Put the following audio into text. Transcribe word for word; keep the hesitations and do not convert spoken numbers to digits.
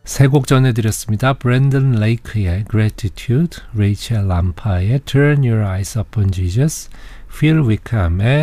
세 곡 전해드렸습니다. 브랜든 레이크의 Gratitude, 레이첼 람파의 Turn Your Eyes Upon Jesus, 필 위캄의